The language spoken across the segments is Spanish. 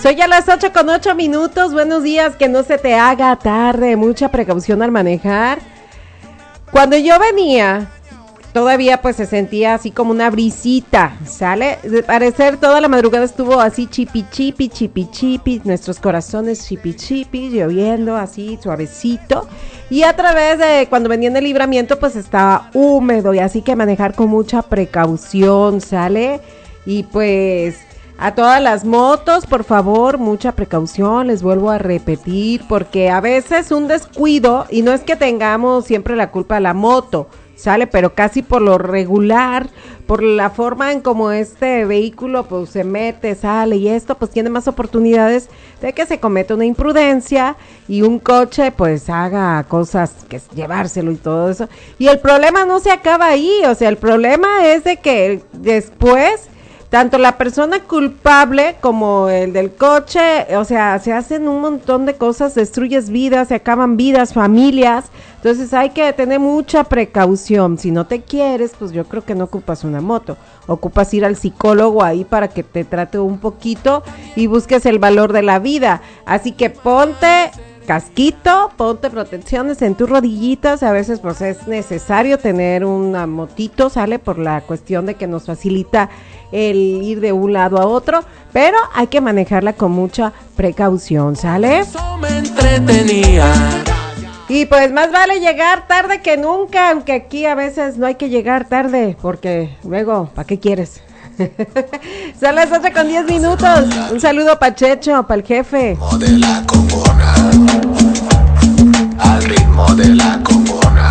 Soy ya las 8:08. Buenos días, que no se te haga tarde. Mucha precaución al manejar. Cuando yo venía, todavía pues se sentía así como una brisita, ¿sale? De parecer toda la madrugada estuvo así chipi chipi, nuestros corazones chipi, lloviendo así suavecito. Y a través de cuando venía en el libramiento pues estaba húmedo y así que manejar con mucha precaución, ¿sale? Y pues a todas las motos, por favor, mucha precaución, les vuelvo a repetir, porque a veces un descuido, y no es que tengamos siempre la culpa de la moto, ¿sale? Pero casi por lo regular, por la forma en como este vehículo pues se mete, sale y esto pues tiene más oportunidades de que se cometa una imprudencia y un coche pues haga cosas que llevárselo y todo eso. Y el problema no se acaba ahí, o sea, el problema es de que después tanto la persona culpable como el del coche, o sea, se hacen un montón de cosas, destruyes vidas, se acaban vidas, familias, entonces hay que tener mucha precaución. Si no te quieres, pues yo creo que no ocupas una moto, ocupas ir al psicólogo ahí para que te trate un poquito y busques el valor de la vida, así que ponte casquito, ponte protecciones en tus rodillitas, a veces pues es necesario tener una motito, ¿sale? Por la cuestión de que nos facilita el ir de un lado a otro, pero hay que manejarla con mucha precaución, ¿sale? Eso me entretenía. Y pues más vale llegar tarde que nunca, aunque aquí a veces no hay que llegar tarde, porque luego, ¿para qué quieres? Son las 8:10. Un saludo pa' Checho, pa' el jefe. De la comuna, al ritmo de la comuna.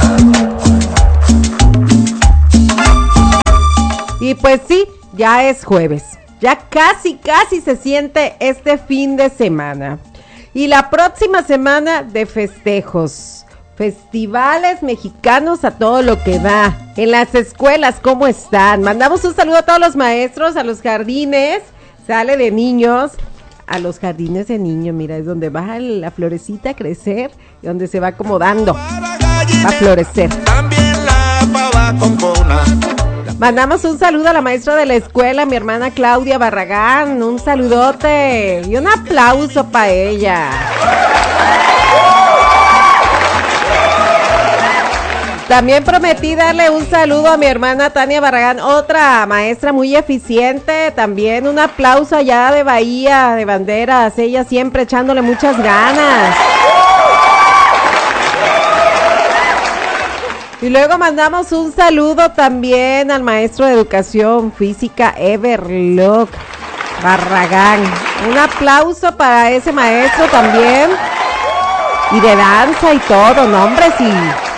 Y pues sí, ya es jueves, ya casi se siente este fin de semana. Y la próxima semana de festejos, festivales mexicanos a todo lo que da. En las escuelas, ¿cómo están? Mandamos un saludo a todos los maestros, a los jardines, sale de niños, a los jardines de niños, mira, es donde va la florecita a crecer, y donde se va acomodando, va a florecer. También la pava con cona. Mandamos un saludo a la maestra de la escuela, mi hermana Claudia Barragán, un saludote y un aplauso para ella. También prometí darle un saludo a mi hermana Tania Barragán, otra maestra muy eficiente, también un aplauso allá de Bahía, de Banderas, ella siempre echándole muchas ganas. Y luego mandamos un saludo también al maestro de educación física Everlock Barragán. Un aplauso para ese maestro también. Y de danza y todo, no hombre, sí.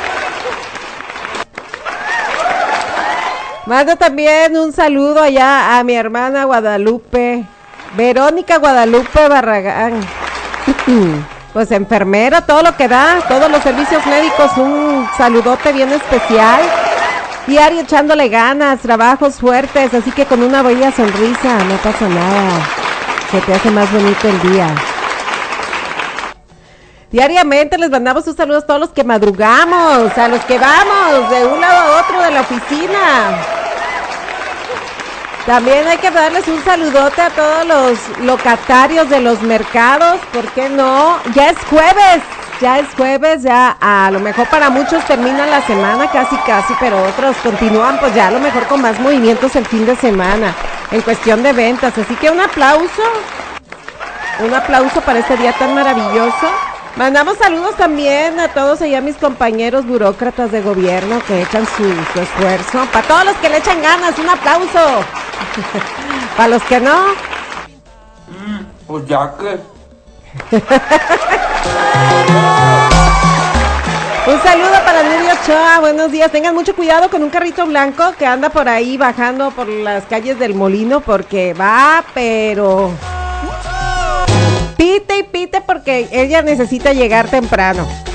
Mando también un saludo allá a mi hermana Guadalupe, Verónica Guadalupe Barragán. Pues enfermera, todo lo que da, todos los servicios médicos, un saludote bien especial. Diario echándole ganas, trabajos fuertes, así que con una bella sonrisa, no pasa nada. Se te hace más bonito el día. Diariamente les mandamos un saludo a todos los que madrugamos, a los que vamos de un lado a otro de la oficina. También hay que darles un saludote a todos los locatarios de los mercados, ¿por qué no? Ya es jueves, ya a lo mejor para muchos termina la semana casi, pero otros continúan pues ya a lo mejor con más movimientos el fin de semana, en cuestión de ventas, así que un aplauso para este día tan maravilloso. Mandamos saludos también a todos allá mis compañeros burócratas de gobierno que echan su esfuerzo. Para todos los que le echan ganas, un aplauso. Para los que no. Pues ya que. Un saludo para Nurio Ochoa, buenos días. Tengan mucho cuidado con un carrito blanco que anda por ahí bajando por las calles del Molino porque va, pero... pite y pite porque ella necesita llegar temprano.